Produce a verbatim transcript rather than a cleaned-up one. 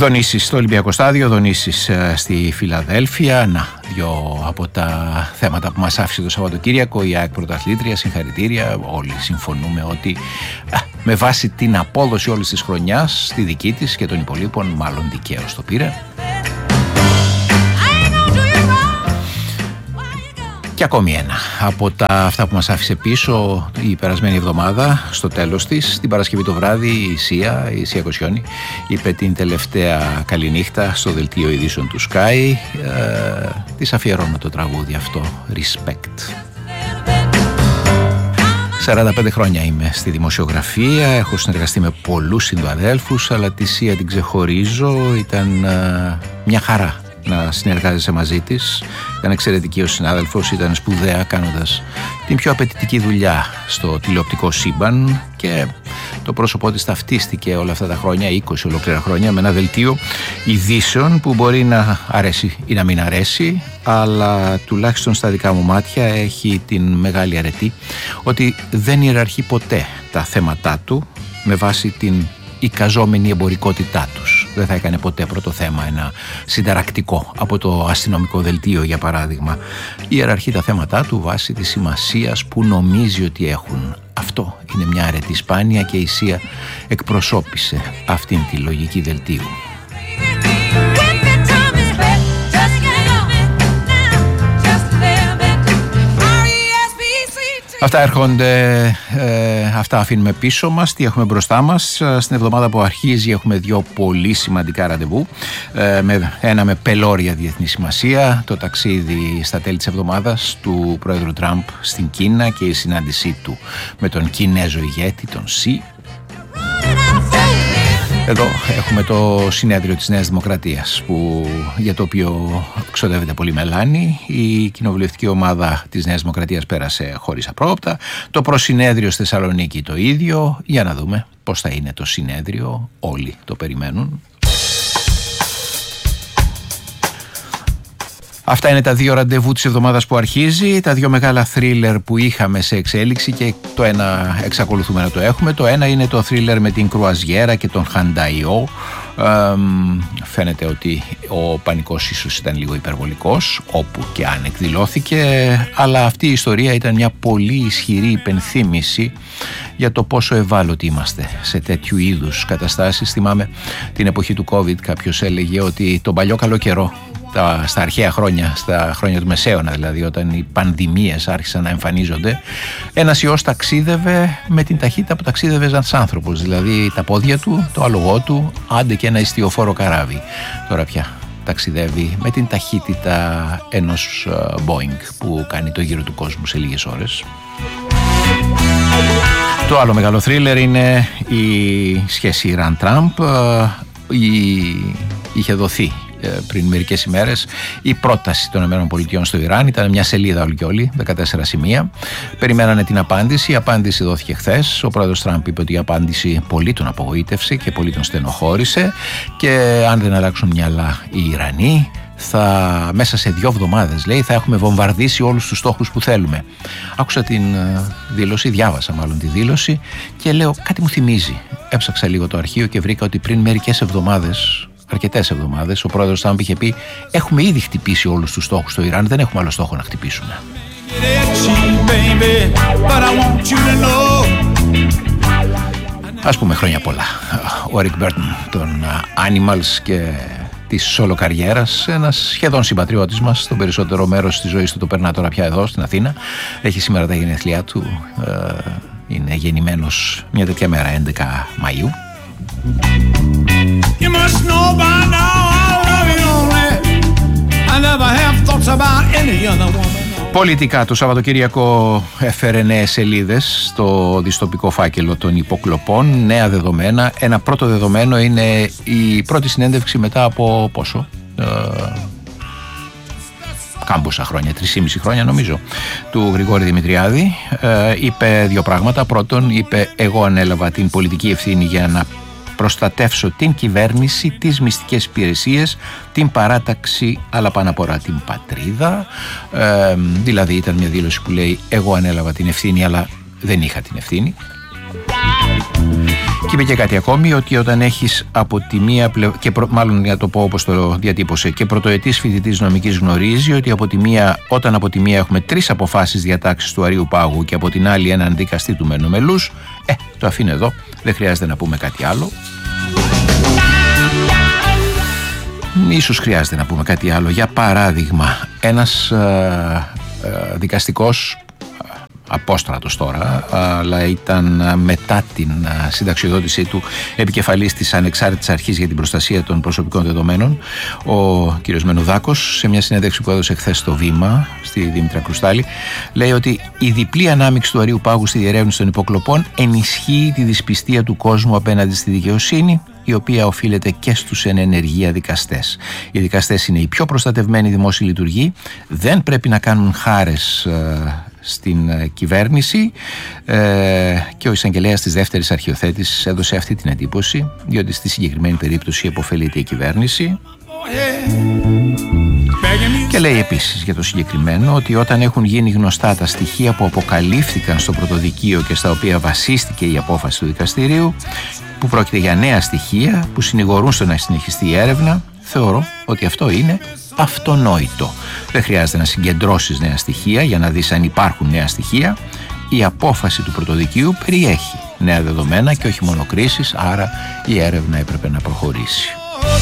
Δονήσεις στο Ολυμπιακό Στάδιο, Δονήσεις στη Φιλαδέλφια. Να, δύο από τα θέματα που μας άφησε το Σαββατοκύριακο. Η ΑΕΚ πρωταθλήτρια, συγχαρητήρια. Όλοι συμφωνούμε ότι α, με βάση την απόδοση όλης της χρονιάς, στη δική της και των υπολείπων, μάλλον δικαίως το πήρε. Και ακόμη ένα από τα, αυτά που μας άφησε πίσω η περασμένη εβδομάδα, στο τέλος της, την Παρασκευή το βράδυ, η Σία, η Σία Κοσιόνη, είπε την τελευταία καληνύχτα στο δελτίο ειδήσεων του Sky. Ε, της αφιερώνω το τραγούδι αυτό, Respect. σαράντα πέντε χρόνια είμαι στη δημοσιογραφία, έχω συνεργαστεί με πολλούς συναδέλφους, αλλά τη Σία την ξεχωρίζω, ήταν ε, μια χαρά να συνεργάζεσαι μαζί της. Ήταν εξαιρετική ως συνάδελφος, ήταν σπουδαία κάνοντας την πιο απαιτητική δουλειά στο τηλεοπτικό σύμπαν και το πρόσωπό της ταυτίστηκε όλα αυτά τα χρόνια, είκοσι ολόκληρα χρόνια, με ένα δελτίο ειδήσεων που μπορεί να αρέσει ή να μην αρέσει, αλλά τουλάχιστον στα δικά μου μάτια έχει την μεγάλη αρετή ότι δεν ιεραρχεί ποτέ τα θέματά του με βάση την εικαζόμενη εμπορικότητά τους. Δεν θα έκανε ποτέ πρώτο θέμα ένα συνταρακτικό από το αστυνομικό δελτίο, για παράδειγμα. Ιεραρχεί τα θέματά του βάσει της σημασίας που νομίζει ότι έχουν. Αυτό είναι μια αρετή σπάνια και η Σία εκπροσώπησε αυτήν τη λογική δελτίου. Αυτά έρχονται, ε, αυτά αφήνουμε πίσω μας. Τι έχουμε μπροστά μας? Στην εβδομάδα που αρχίζει έχουμε δύο πολύ σημαντικά ραντεβού. Ε, με, ένα με πελώρια διεθνή σημασία, το ταξίδι στα τέλη της εβδομάδας του πρόεδρου Τραμπ στην Κίνα και η συνάντησή του με τον Κινέζο ηγέτη, τον Σι. Εδώ έχουμε το συνέδριο της Νέας Δημοκρατίας, που, για το οποίο ξοδεύεται πολύ μελάνη. Η κοινοβουλευτική ομάδα της Νέας Δημοκρατίας πέρασε χωρίς απρόοπτα. Το προσυνέδριο στη Θεσσαλονίκη το ίδιο. Για να δούμε πώς θα είναι το συνέδριο. Όλοι το περιμένουν. Αυτά είναι τα δύο ραντεβού της εβδομάδας που αρχίζει, τα δύο μεγάλα θρίλερ που είχαμε σε εξέλιξη και το ένα εξακολουθούμε να το έχουμε. Το ένα είναι το θρίλερ με την κρουαζιέρα και τον Χανταϊό. Ε, φαίνεται ότι ο πανικός ίσως ήταν λίγο υπερβολικός, όπου και αν εκδηλώθηκε, αλλά αυτή η ιστορία ήταν μια πολύ ισχυρή υπενθύμηση για το πόσο ευάλωτοι είμαστε σε τέτοιου είδους καταστάσεις. Θυμάμαι την εποχή του COVID, κάποιος έλεγε ότι τον παλιό καλό καιρό, τα, στα αρχαία χρόνια, στα χρόνια του Μεσαίωνα δηλαδή, όταν οι πανδημίες άρχισαν να εμφανίζονται, ένας ιός ταξίδευε με την ταχύτητα που ταξίδευε ένας άνθρωπος, δηλαδή τα πόδια του, το άλογό του, άντε και ένα ιστιοφόρο καράβι. Τώρα πια ταξιδεύει με την ταχύτητα ενός uh, Boeing που κάνει το γύρο του κόσμου σε λίγες ώρες. Το άλλο μεγάλο θρίλερ είναι η σχέση Ιράν-Τραμπ. Είχε δοθεί πριν μερικές ημέρες η πρόταση των ΗΠΑ στο Ιράν, ήταν μια σελίδα όλη και όλη, δεκατέσσερα σημεία. Περιμένανε την απάντηση, η απάντηση δόθηκε χθες. Ο πρόεδρος Τραμπ είπε ότι η απάντηση πολύ τον απογοήτευσε και πολύ τον στενοχώρησε και αν δεν αλλάξουν μυαλά οι Ιρανοί, θα, μέσα σε δύο εβδομάδες, λέει, θα έχουμε βομβαρδίσει όλους τους στόχους που θέλουμε. Άκουσα την δήλωση, διάβασα μάλλον τη δήλωση και λέω, κάτι μου θυμίζει. Έψαξα λίγο το αρχείο και βρήκα ότι πριν μερικές εβδομάδες, αρκετές εβδομάδες, ο πρόεδρος Τραμπ είχε πει: έχουμε ήδη χτυπήσει όλους τους στόχους στο Ιράν, δεν έχουμε άλλο στόχο να χτυπήσουμε. Ας πούμε χρόνια πολλά. Ο Eric Burton των Animals και της solo καριέρας, ένας σχεδόν συμπατριώτης μας, στο περισσότερο μέρος της ζωής του το περνά τώρα πια εδώ στην Αθήνα. Έχει σήμερα τα γενέθλιά του, είναι γεννημένος μια τέτοια μέρα, έντεκα Μαΐου. You must know by now I love you only. I never have thoughts about any other woman. Πολιτικά, το Σαββατοκύριακο έφερε νέες σελίδες στο δυστοπικό φάκελο των υποκλοπών, νέα δεδομένα. Ένα πρώτο δεδομένο είναι η πρώτη συνέντευξη μετά από πόσο? Ε, κάμποσα χρόνια, τρεισήμιση χρόνια νομίζω, του Γρηγόρη Δημητριάδη. Ε, είπε δύο πράγματα. Πρώτον, είπε: εγώ ανέλαβα την πολιτική ευθύνη για να προστατεύσω την κυβέρνηση, τις μυστικές υπηρεσίες, την παράταξη, αλλά πάνω απ' όλα την πατρίδα. Ε, δηλαδή ήταν μια δήλωση που λέει: εγώ ανέλαβα την ευθύνη αλλά δεν είχα την ευθύνη. Και είπε και κάτι ακόμη, ότι όταν έχεις από τη μία πλευρά, και προ, μάλλον για να το πω όπως το διατύπωσε, και πρωτοετής φοιτητής νομικής γνωρίζει ότι από τη μία, όταν από τη μία έχουμε τρεις αποφάσεις διατάξεις του Αρείου Πάγου και από την άλλη έναν δικαστή του Μενομελούς, ε, το αφήνω εδώ, δεν χρειάζεται να πούμε κάτι άλλο. Ίσως χρειάζεται να πούμε κάτι άλλο. Για παράδειγμα, ένας ε, ε, δικαστικός, απόστρατος τώρα, αλλά ήταν μετά την συνταξιοδότησή του επικεφαλής της Ανεξάρτητης Αρχής για την Προστασία των Προσωπικών Δεδομένων, ο κ. Μενουδάκος, σε μια συνέντευξη που έδωσε χθες στο Βήμα, στη Δήμητρα Κρουστάλη, λέει ότι η διπλή ανάμειξη του Αρείου Πάγου στη διερεύνηση των υποκλοπών ενισχύει τη δυσπιστία του κόσμου απέναντι στη δικαιοσύνη, η οποία οφείλεται και στους εν ενεργεία δικαστές. Οι δικαστές είναι οι πιο προστατευμένοι δημόσιοι λειτουργοί, δεν πρέπει να κάνουν χάρες ε, στην ε, κυβέρνηση, ε, και ο εισαγγελέας της δεύτερης αρχιοθέτησης έδωσε αυτή την εντύπωση, διότι στη συγκεκριμένη περίπτωση επωφελείται η κυβέρνηση. Και λέει επίσης για το συγκεκριμένο ότι όταν έχουν γίνει γνωστά τα στοιχεία που αποκαλύφθηκαν στο πρωτοδικείο και στα οποία βασίστηκε η απόφαση του δικαστηρίου, που πρόκειται για νέα στοιχεία που συνηγορούν στο να συνεχιστεί η έρευνα, θεωρώ ότι αυτό είναι αυτονόητο. Δεν χρειάζεται να συγκεντρώσεις νέα στοιχεία για να δεις αν υπάρχουν νέα στοιχεία. Η απόφαση του πρωτοδικείου περιέχει νέα δεδομένα και όχι μόνο κρίσεις, άρα η έρευνα έπρεπε να προχωρήσει.